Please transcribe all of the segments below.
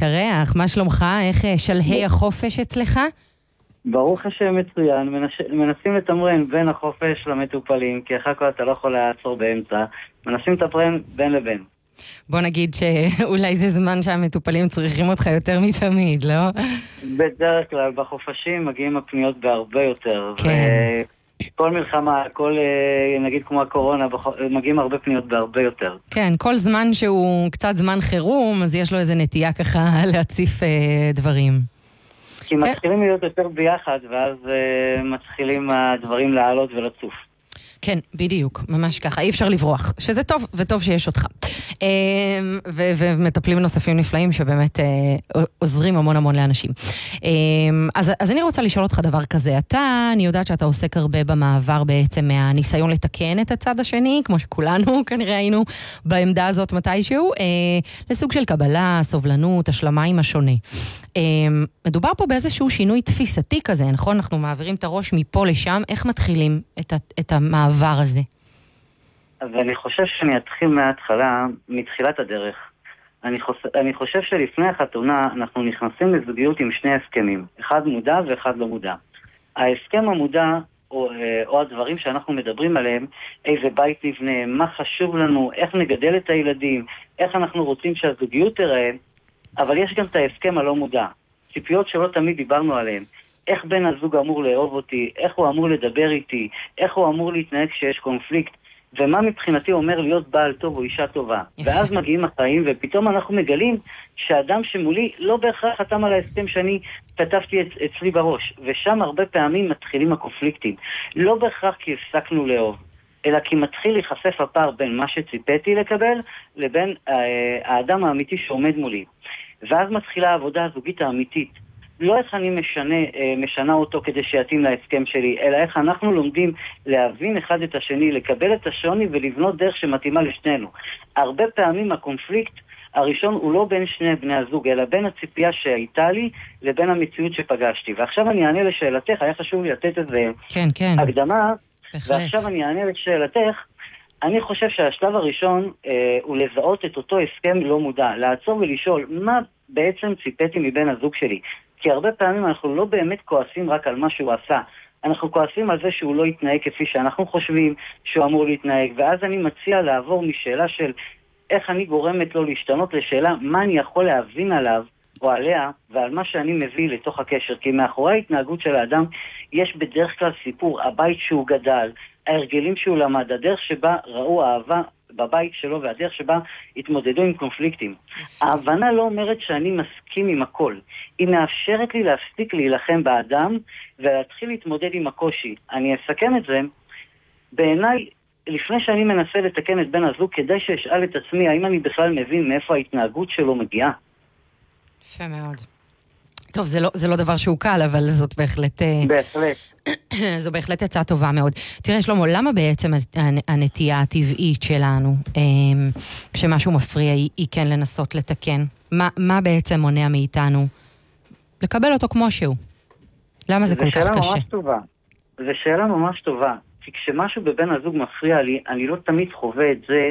להתארח. מה שלומך? איך שלהי החופש אצלך? ברוך השם מצוין, מנסים לתמרן בין החופש למטופלים, כי אחר כך אתה לא יכול לעצור באמצע, מנסים לתמרן בין לבין. בוא נגיד שאולי זה זמן שהמטופלים צריכים אותך יותר מתמיד, לא? בדרך כלל בחופשים מגיעים הפניות בהרבה יותר. כן. כל מלחמה, כל נגיד כמו הקורונה, מגיעים הרבה פניות בהרבה יותר. כן, כל זמן שהוא קצת זמן חירום, אז יש לו איזה נטייה ככה להציף דברים. כי מתחילים להיות יותר ביחד, ואז מתחילים הדברים לעלות ולצוף. כן, בדיוק, ממש ככה, אי אפשר לברוח, שזה טוב, וטוב שיש אותך. ומטפלים נוספים נפלאים שבאמת עוזרים המון המון לאנשים. אז אני רוצה לשאול אותך דבר כזה, אני יודעת שאתה עוסק הרבה במעבר בעצם מהניסיון לתקן את הצד השני, כמו שכולנו כנראה היינו בעמדה הזאת מתישהו, לסוג של קבלה, סובלנות, השלמה עם השונה. מדובר פה באיזשהו שינוי תפיסתי כזה, נכון? אנחנו מעבירים את הראש מפה לשם, איך מתחילים את המעבר הזה? אז אני חושב שאני אתחיל מההתחלה, מתחילת הדרך. אני חושב שלפני החתונה אנחנו נכנסים לזוגיות עם שני הסכמים, אחד מודע ואחד לא מודע. ההסכם המודע, או הדברים שאנחנו מדברים עליהם, איזה בית נבנה, מה חשוב לנו, איך נגדל את הילדים, איך אנחנו רוצים שהזוגיות תראה, אבל יש גם את ההסכם הלא מודע, ציפיות שלא תמיד דיברנו עליהן. איך בן הזוג אמור לאהוב אותי, איך הוא אמור לדבר איתי, איך הוא אמור להתנהג כשיש קונפליקט, ומה מבחינתי אומר להיות בעל טוב או אישה טובה. ואז מגיעים החיים, ופתאום אנחנו מגלים שהאדם שמולי לא בהכרח חתם על ההסכם שאני כתבתי אצלי בראש, ושם הרבה פעמים מתחילים הקונפליקטים. לא בהכרח כי הפסקנו לאהוב, אלא כי מתחיל להיחשף הפער בין מה שציפיתי לקבל, לבין האדם האמיתי שעומד מולי. ואז מתחילה העבודה הזוגית האמיתית. לא איך אני משנה אותו כדי שיתאים להסכם שלי, אלא איך אנחנו לומדים להבין אחד את השני, לקבל את השוני ולבנות דרך שמתאימה לשנינו. הרבה פעמים הקונפליקט הראשון הוא לא בין שני בני הזוג, אלא בין הציפייה שהייתה לי לבין המציאות שפגשתי. ועכשיו אני אענה לשאלתך, היה חשוב לי לתת איזה הקדמה, ועכשיו אני אענה לשאלתך. אני חושב שהשלב הראשון הוא לזהות את אותו הסכם לא מודע, לעצור ולשאול מה בעצם ציפיתי מבן הזוג שלי. כי הרבה פעמים אנחנו לא באמת כועסים רק על מה שהוא עשה, אנחנו כועסים על זה שהוא לא יתנהג כפי שאנחנו חושבים שהוא אמור להתנהג, ואז אני מציע לעבור משאלה של איך אני גורמת לו להשתנות לשאלה מה אני יכול להבין עליו או עליה ועל מה שאני מביא לתוך הקשר, כי מאחורי ההתנהגות של האדם יש בדרך כלל סיפור, הבית שהוא גדל, ההרגלים שהוא למד, הדרך שבה ראו אהבה בבית שלו והדרך שבה התמודדו עם קונפליקטים. ההבנה לא אומרת שאני מסכים עם הכל. היא מאפשרת לי להפסיק להילחם באדם ולהתחיל להתמודד עם הקושי. אני אסכם את זה. בעיניי, לפני שאני מנסה לתקן את בן הזוג, כדאי שאשאל את עצמי האם אני בכלל מבין מאיפה ההתנהגות שלו מגיעה. יפה מאוד. טוב, זה לא דבר שהוא קל, אבל זאת בהחלט... בהחלט. זו בהחלט הצעה טובה מאוד. תראה, שלמה, למה בעצם הנטייה הטבעית שלנו, כשמשהו מפריע, היא כן לנסות לתקן? מה בעצם מונע מאיתנו לקבל אותו כמו שהוא? למה זה כל כך קשה? זו שאלה ממש טובה. כי כשמשהו בבן הזוג מפריע לי, אני לא תמיד חווה את זה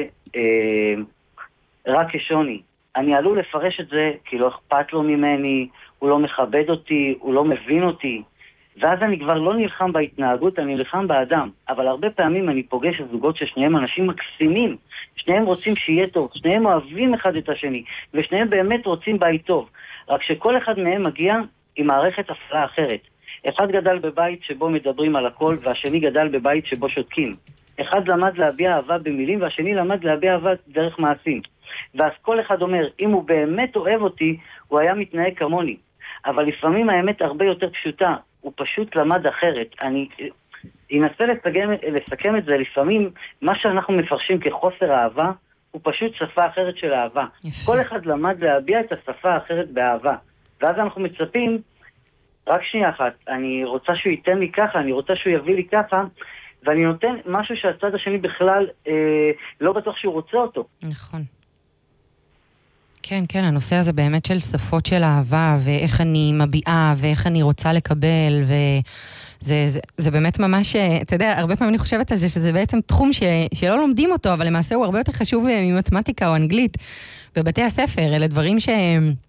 רק כשוני. אני עלול לפרש את זה כי לא אכפת לו ממני, הוא לא מכבד אותי, הוא לא מבין אותי. ואז אני כבר לא נלחם בהתנהגות, אני נלחם באדם. אבל הרבה פעמים אני פוגש זוגות ששניהם אנשים מקסימים, שניהם רוצים שיהיה טוב, שניהם אוהבים אחד את השני, ושניהם באמת רוצים בית טוב. רק שכל אחד מהם מגיע עם מערכת הפעלה אחרת. אחד גדל בבית שבו מדברים על הכל, והשני גדל בבית שבו שותקים. אחד למד להביע אהבה במילים, והשני למד להביע אהבה דרך מעשים. ואז כל אחד אומר, אם הוא באמת אוהב אותי, הוא היה מתנהג כמוני. אבל לפעמים האמת הרבה יותר פשוטה, הוא פשוט למד אחרת. אני אנסה לסכם את זה, לפעמים מה שאנחנו מפרשים כחוסר אהבה, הוא פשוט שפה אחרת של אהבה. כל אחד למד להביע את השפה האחרת באהבה. ואז אנחנו מצפים, רק שנייה אחת, אני רוצה שהוא ייתן לי ככה, אני רוצה שהוא יביא לי ככה, ואני נותן משהו שהצד השני בכלל לא בטוח שהוא רוצה אותו. נכון. כן, כן, הנושא הזה באמת של שפות של אהבה, ואיך אני מביעה, ואיך אני רוצה לקבל, זה באמת ממש, אתה יודע, הרבה פעמים אני חושבת על זה, שזה בעצם תחום שלא לומדים אותו, אבל למעשה הוא הרבה יותר חשוב ממתמטיקה או אנגלית בבתי הספר. אלה דברים